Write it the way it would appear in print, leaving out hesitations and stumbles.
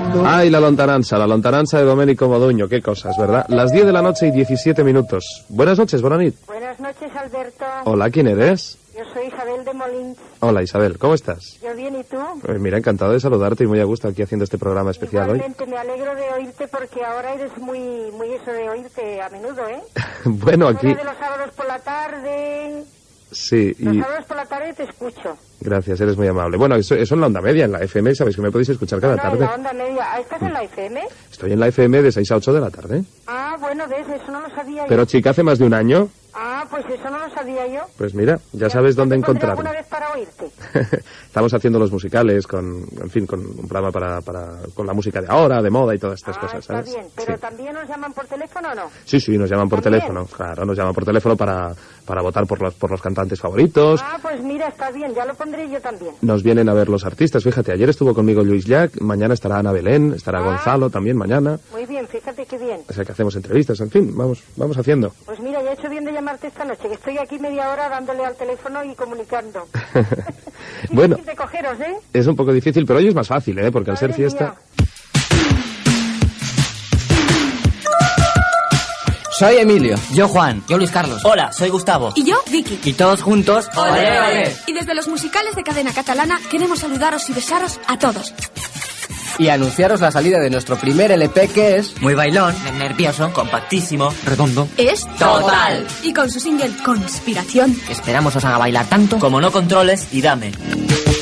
Ay, la lontananza de Domenico Moduño, qué cosas, ¿verdad? Las 10 de la noche y 17 minutos. Buenas noches, Bonanit. Buenas noches, Alberto. Hola, ¿quién eres? Yo soy Isabel de Molins. Hola, Isabel, ¿cómo estás? Yo bien, ¿y tú? Pues mira, encantado de saludarte y muy a gusto aquí haciendo este programa especial. Igualmente, me alegro de oírte porque ahora eres muy eso de oírte a menudo, ¿eh? Bueno, aquí... De los sábados por la tarde... Sí, Los sábados por la tarde te escucho. Gracias, eres muy amable. Bueno, eso en la onda media, en la FM, sabéis que me podéis escuchar cada tarde. En la onda media. ¿Estás en la FM? Estoy en la FM de 6 a 8 de la tarde. Ah, bueno, eso no lo sabía yo. Pero chica, hace más de un año. Ah, pues eso no lo sabía yo. Pues mira, ya sabes dónde encontrarme. ¿Alguna vez para oírte? Estamos haciendo los musicales con un programa con la música de ahora, de moda y todas estas cosas, ¿sabes? Está bien, pero ¿también nos llaman por teléfono o no? Sí, nos llaman por teléfono, claro, nos llaman por teléfono para votar por los cantantes favoritos. Ah, pues mira, está bien, ya lo pondré yo también. Nos vienen a ver los artistas, fíjate, ayer estuvo conmigo Luis Llach, mañana estará Ana Belén, estará Gonzalo también mañana. Muy bien, fíjate qué bien. O sea que hacemos entrevistas, en fin, vamos haciendo. Pues mira, ya he hecho bien de llamarte esta noche, que estoy aquí media hora dándole al teléfono y comunicando. Bueno, de cogeros, ¿eh? Es un poco difícil, pero hoy es más fácil, ¿eh? Porque al ser fiesta... Soy Emilio. Yo Juan. Yo Luis Carlos. Hola, soy Gustavo. Y yo Vicky. Y todos juntos... ¡Olé, olé! Y desde los musicales de Cadena Catalana queremos saludaros y besaros a todos. Y anunciaros la salida de nuestro primer LP, que es... Muy bailón, nervioso, compactísimo, redondo. Es... ¡Total! Y con su single Conspiración. Esperamos os haga bailar tanto como no controles y dame.